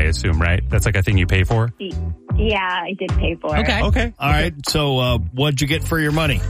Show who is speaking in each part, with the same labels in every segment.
Speaker 1: assume, right? That's like a thing you pay for?
Speaker 2: Yeah, I did pay for it.
Speaker 1: Okay.
Speaker 3: All right. So what'd you get for your money?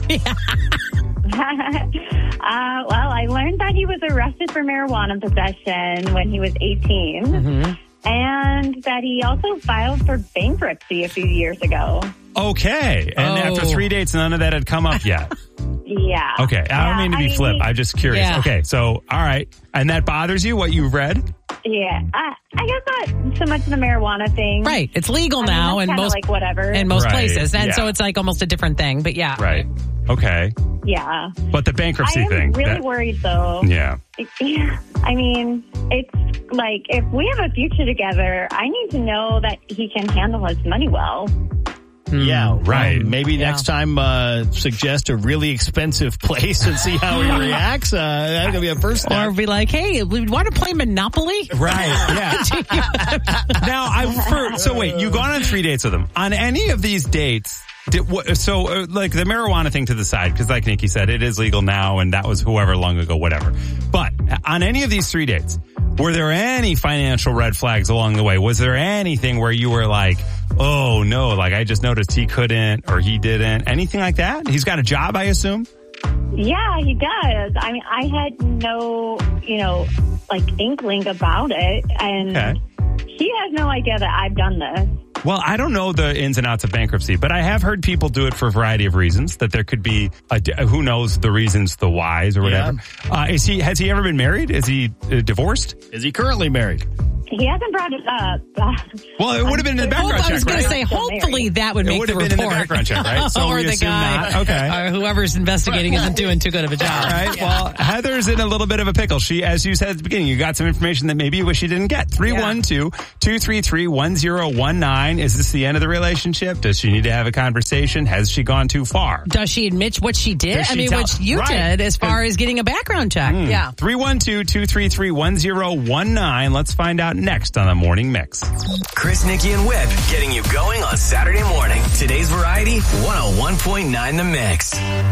Speaker 2: Well, I learned that he was arrested for marijuana possession when he was 18.
Speaker 1: Mm-hmm.
Speaker 2: And that he also filed for bankruptcy a few years ago.
Speaker 1: Okay. And after 3 dates, none of that had come up yet.
Speaker 2: Yeah.
Speaker 1: Okay. I don't mean to be flip. I'm just curious.
Speaker 4: Yeah.
Speaker 1: Okay. So, all right. And that bothers you, what you've read?
Speaker 2: Yeah. I guess not so much the marijuana thing.
Speaker 4: Right. It's legal now in most
Speaker 2: like whatever.
Speaker 4: in most
Speaker 1: Right.
Speaker 4: places. And
Speaker 1: Yeah.
Speaker 4: so it's like almost a different thing. But yeah.
Speaker 1: Right. Okay.
Speaker 2: Yeah.
Speaker 1: But the bankruptcy
Speaker 2: I am
Speaker 1: thing.
Speaker 2: really worried though.
Speaker 1: Yeah.
Speaker 2: I mean, it's like if we have a future together, I need to know that he can handle his money well.
Speaker 3: Yeah,
Speaker 1: right.
Speaker 3: Maybe next time suggest a really expensive place and see how he reacts. That's going to be a first step.
Speaker 4: Or be like, hey, we want to play Monopoly?
Speaker 1: Right. Yeah. Now, so wait, you've gone on 3 dates with him. On any of these dates, like the marijuana thing to the side, because like Nikki said, it is legal now, and that was whoever long ago, whatever. But on any of these 3 dates, were there any financial red flags along the way? Was there anything where you were like, oh no, like I just noticed he couldn't or he didn't? Anything like that? He's got a job, I assume?
Speaker 2: Yeah, he does. I mean, I had no, inkling about it. And he has no idea that I've done this.
Speaker 1: Well, I don't know the ins and outs of bankruptcy, but I have heard people do it for a variety of reasons, that there could be, who knows the reasons, the whys or whatever. Yeah. Has he ever been married? Is he divorced?
Speaker 3: Is he currently married?
Speaker 2: He hasn't brought it up.
Speaker 1: Well, it would have been in the background check,
Speaker 4: I was going
Speaker 1: right?
Speaker 4: to say, hopefully that would make the report.
Speaker 1: It would have been in the background check, right? So
Speaker 4: or
Speaker 1: we
Speaker 4: the
Speaker 1: assume
Speaker 4: guy,
Speaker 1: not. Okay.
Speaker 4: or whoever's investigating isn't doing too good of a job.
Speaker 1: All right. Well, Heather's in a little bit of a pickle. She, as you said at the beginning, you got some information that maybe you wish you didn't get. 312-233-1019. Is this the end of the relationship? Does she need to have a conversation? Has she gone too far?
Speaker 4: Does she admit what she did? What you did as far as getting a background check. Yeah.
Speaker 1: 312-233-1019. Let's find out next on the Morning Mix.
Speaker 5: Chris, Nikki, and Whip getting you going on Saturday morning. Today's Variety, 101.9 The Mix.